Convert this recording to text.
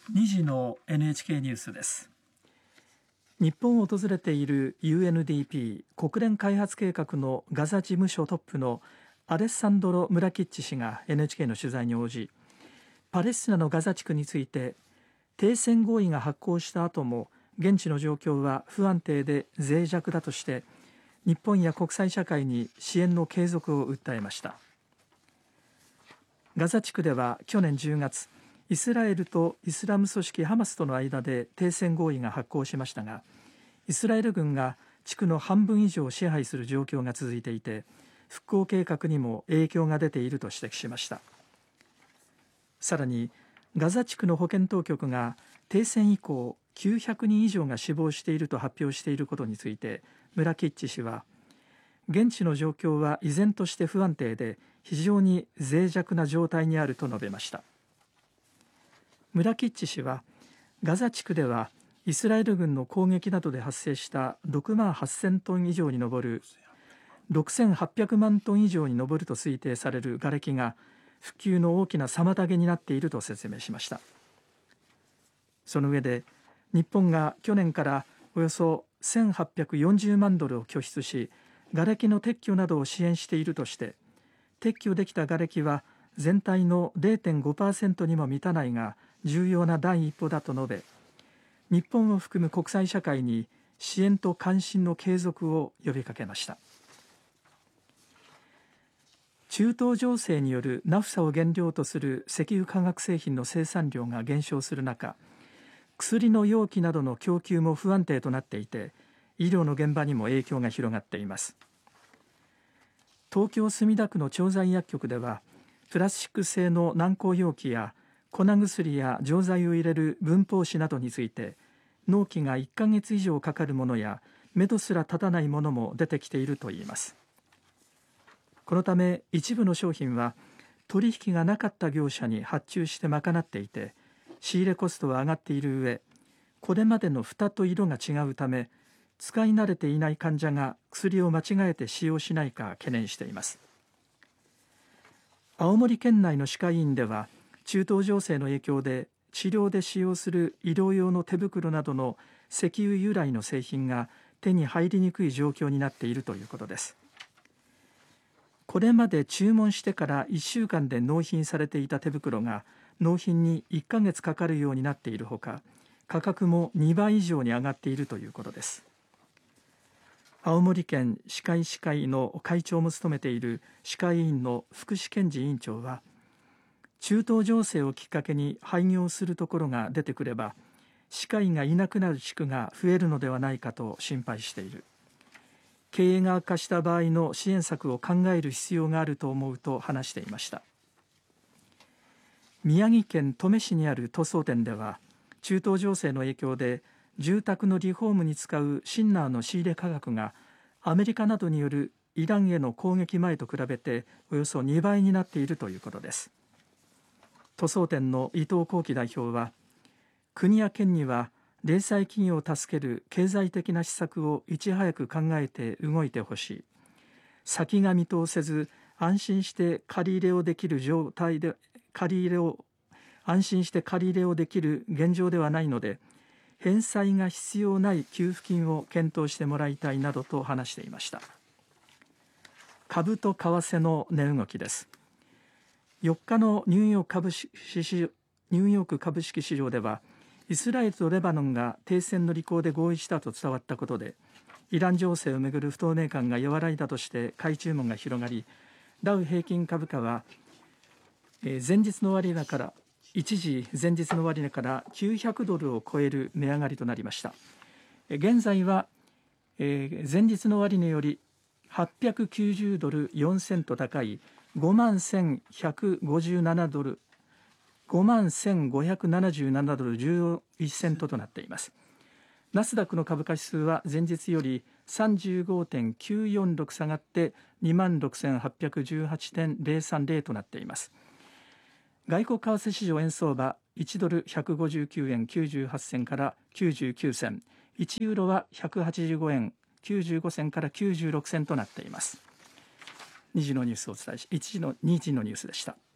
2時の NHK ニュースです。 日本を訪れている UNDP 国連開発計画のガザ事務所トップのアレッサンドロ・ムラキッチ氏が NHK の取材に応じ、パレスチナのガザ地区について停戦合意が発効した後も現地の状況は不安定で脆弱だとして日本や国際社会に支援の継続を訴えました。ガザ地区では去年10月イスラエルとイスラム組織ハマスとの間で停戦合意が発効しましたが、イスラエル軍が地区の半分以上を支配する状況が続いていて、復興計画にも影響が出ていると指摘しました。さらにガザ地区の保健当局が停戦以降900人以上が死亡していると発表していることについて、ムラキッチ氏は現地の状況は依然として不安定で非常に脆弱な状態にあると述べました。ムラキッチ氏はガザ地区ではイスラエル軍の攻撃などで発生した6万8000トン以上に上る6800万トン以上に上ると推定される瓦礫が復旧の大きな妨げになっていると説明しました。その上で日本が去年からおよそ1840万ドルを拠出し瓦礫の撤去などを支援しているとして、撤去できた瓦礫は全体の 0.5% にも満たないが重要な第一歩だと述べ、日本を含む国際社会に支援と関心の継続を呼びかけました。中東情勢によるナフサを原料とする石油化学製品の生産量が減少する中、薬の容器などの供給も不安定となっていて、医療の現場にも影響が広がっています。東京墨田区の調剤薬局ではプラスチック製の軟膏容器や粉薬や錠剤を入れる分包紙などについて納期が1ヶ月以上かかるものや目処すら立たないものも出てきているといいます。このため一部の商品は取引がなかった業者に発注して賄っていて、仕入れコストは上がっている上、これまでの蓋と色が違うため使い慣れていない患者が薬を間違えて使用しないか懸念しています。青森県内の歯科医院では中東情勢の影響で治療で使用する医療用の手袋などの石油由来の製品が手に入りにくい状況になっているということです。これまで注文してから1週間で納品されていた手袋が納品に1ヶ月かかるようになっているほか、価格も2倍以上に上がっているということです。青森県歯科医師会の会長も務めている歯科医院の福士健二委員長は、中東情勢をきっかけに廃業するところが出てくれば歯科医がいなくなる地区が増えるのではないかと心配している。経営が悪化した場合の支援策を考える必要があると思うと話していました。宮城県登米市にある塗装店では中東情勢の影響で住宅のリフォームに使うシンナーの仕入れ価格がアメリカなどによるイランへの攻撃前と比べておよそ2倍になっているということです。塗装店の伊藤幸喜代表は、国や県には零細企業を助ける経済的な施策をいち早く考えて動いてほしい。先が見通せず安心して借り入れをできる状態で安心して借り入れをできる現状ではないので、返済が必要ない給付金を検討してもらいたいなどと話していました。株と為替の値動きです。4日のニューヨーク株式市場ではイスラエルとレバノンが停戦の履行で合意したと伝わったことで、イラン情勢をめぐる不透明感が和らいだとして買い注文が広がり、ダウ平均株価は前日の終値から900ドルを超える値上がりとなりました。現在は前日の終値より890ドル4セント高い5157ドル51,577ドル11セントとなっています。ナスダックの株価指数は前日より 35.946 下がって26,818.030 となっています。外国為替市場円相場1ドル159円98銭から99銭、1ユーロは185円95銭から96銭となっています。2時のニュースをお伝えし、2時のニュースでした。